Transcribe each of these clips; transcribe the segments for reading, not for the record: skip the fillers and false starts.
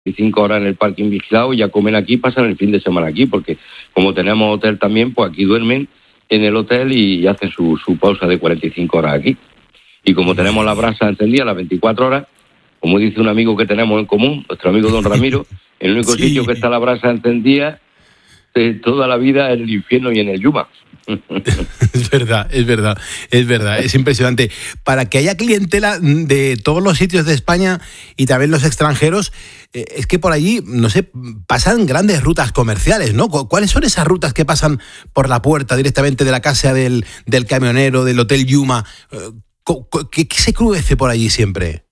5 horas en el parking vigilado, ya comen aquí, pasan el fin de semana aquí, porque como tenemos hotel también, pues aquí duermen en el hotel y hacen su pausa de 45 horas aquí. Y como tenemos la brasa encendida las 24 horas, como dice un amigo que tenemos en común, nuestro amigo don Ramiro, el único sitio que está la brasa encendida de toda la vida es en el infierno y en el Yuma. Es verdad, es impresionante. Para que haya clientela de todos los sitios de España y también los extranjeros, es que por allí, no sé, pasan grandes rutas comerciales, ¿no? ¿Cuáles son esas rutas que pasan por la puerta directamente de la casa del camionero, del Hotel Yuma? ¿Qué se cruce por allí siempre?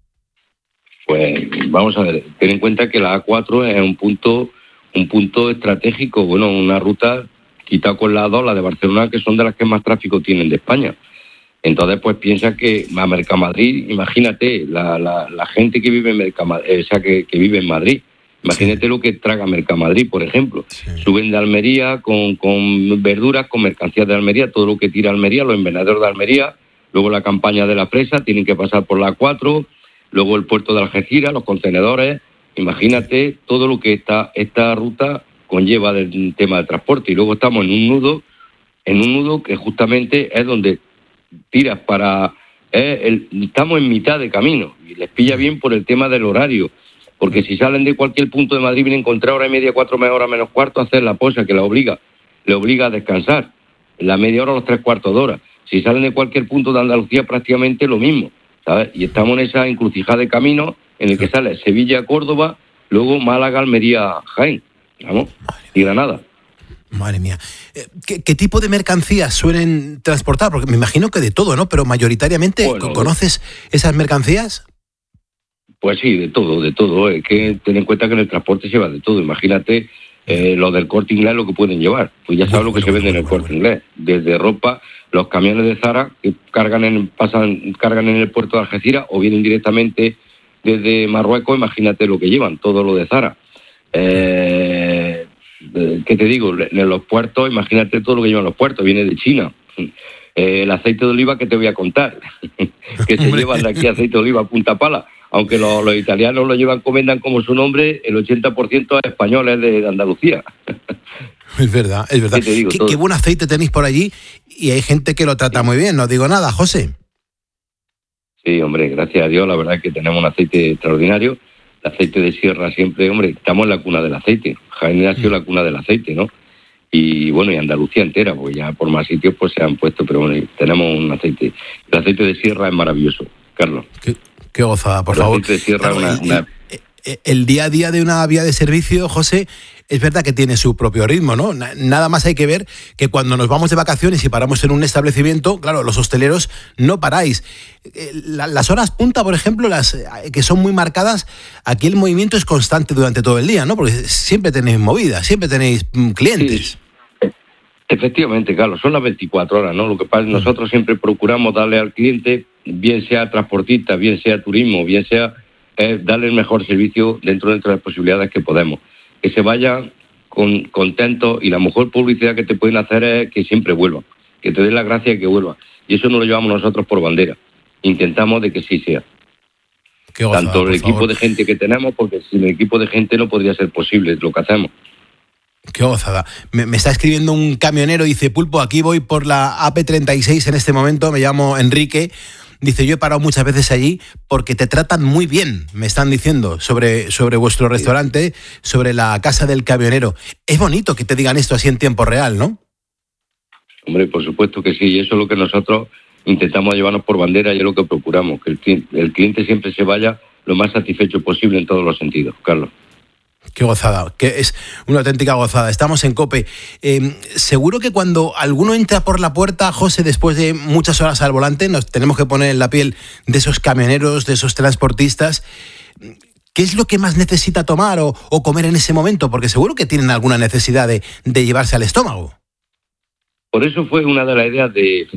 Pues vamos a ver, ten en cuenta que la A4 es un punto estratégico, bueno, una ruta quitado con la 2, la de Barcelona, que son de las que más tráfico tienen de España. Entonces, pues piensa que a Mercamadrid, imagínate, la gente que vive en Mercamadrid, que vive en Madrid, imagínate lo que traga Mercamadrid, por ejemplo. Suben de Almería con verduras, con mercancías de Almería, todo lo que tira Almería, los invernadores de Almería, luego la campaña de la presa, tienen que pasar por la 4, luego el puerto de Algeciras, los contenedores. Imagínate todo lo que esta ruta conlleva del tema de transporte. Y luego estamos en un nudo que justamente es donde tiras para... estamos en mitad de camino y les pilla bien por el tema del horario, porque si salen de cualquier punto de Madrid vienen con 3 horas y media, 4 horas menos cuarto a hacer la posa, que le obliga a descansar la media hora o los 3/4 de hora. Si salen de cualquier punto de Andalucía prácticamente lo mismo, ¿sabes? Y estamos en esa encrucijada de camino en el que sale Sevilla, Córdoba, luego Málaga, Almería, Jaén, ¿vamos? Y Granada. Madre mía. ¿Qué tipo de mercancías suelen transportar? Porque me imagino que de todo, ¿no? Pero mayoritariamente, bueno, ¿conoces esas mercancías? Pues sí, de todo. Es que ten en cuenta que en el transporte se va de todo. Imagínate lo del Corte Inglés, lo que pueden llevar. Pues ya sabes lo que se vende en el Corte Inglés. Desde ropa, los camiones de Zara que cargan en el puerto de Algeciras o vienen directamente desde Marruecos, imagínate lo que llevan, todo lo de Zara. ¿Qué te digo? En los puertos, imagínate todo lo que llevan los puertos, viene de China. El aceite de oliva que te voy a contar, que se llevan de aquí aceite de oliva a punta pala, aunque los italianos lo llevan, comendan como su nombre, el 80% es español, es de Andalucía. Es verdad. Qué buen aceite tenéis por allí y hay gente que lo trata muy bien, no digo nada, José. Sí, hombre, gracias a Dios, la verdad es que tenemos un aceite extraordinario. El aceite de sierra siempre, hombre, estamos en la cuna del aceite. Jaén ha sido la cuna del aceite, ¿no? Y bueno, y Andalucía entera, porque ya por más sitios pues se han puesto, pero bueno, tenemos un aceite. El aceite de sierra es maravilloso, Carlos. Qué gozada, por favor. El aceite de sierra el día a día de una vía de servicio, José, es verdad que tiene su propio ritmo, ¿no? Nada más hay que ver que cuando nos vamos de vacaciones y paramos en un establecimiento, claro, los hosteleros no paráis. Las horas punta, por ejemplo, las que son muy marcadas, aquí el movimiento es constante durante todo el día, ¿no? Porque siempre tenéis movidas, siempre tenéis clientes. Sí. Efectivamente, Carlos, son las 24 horas, ¿no? Lo que pasa es que nosotros siempre procuramos darle al cliente, bien sea transportista, bien sea turismo, bien sea darle el mejor servicio dentro de las posibilidades que podemos. Que se vayan contentos y la mejor publicidad que te pueden hacer es que siempre vuelvan, que te den las gracias y que vuelvan. Y eso nos lo llevamos nosotros por bandera. Intentamos de que sí sea. Qué gozada, tanto el equipo de gente que tenemos, porque sin el equipo de gente no podría ser posible lo que hacemos. Qué gozada. Me está escribiendo un camionero, dice: Pulpo, aquí voy por la AP36 en este momento, me llamo Enrique. Dice: yo he parado muchas veces allí porque te tratan muy bien, me están diciendo, sobre vuestro restaurante, sobre la casa del camionero. Es bonito que te digan esto así en tiempo real, ¿no? Hombre, por supuesto que sí, y eso es lo que nosotros intentamos llevarnos por bandera y es lo que procuramos, que el cliente siempre se vaya lo más satisfecho posible en todos los sentidos, Carlos. Qué gozada, que es una auténtica gozada. Estamos en COPE. Seguro que cuando alguno entra por la puerta, José, después de muchas horas al volante, nos tenemos que poner en la piel de esos camioneros, de esos transportistas. ¿Qué es lo que más necesita tomar o comer en ese momento? Porque seguro que tienen alguna necesidad de llevarse al estómago. Por eso fue una de las ideas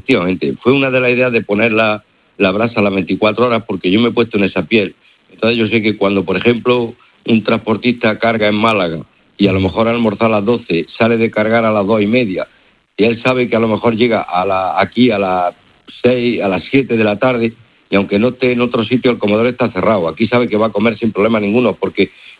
de poner la brasa a las 24 horas, porque yo me he puesto en esa piel. Entonces yo sé que cuando, por ejemplo, un transportista carga en Málaga y a lo mejor almorzar a las 12, sale de cargar a las 2:30 y él sabe que a lo mejor llega aquí a las 6, a las 7 de la tarde y aunque no esté en otro sitio el comedor está cerrado. Aquí sabe que va a comer sin problema ninguno porque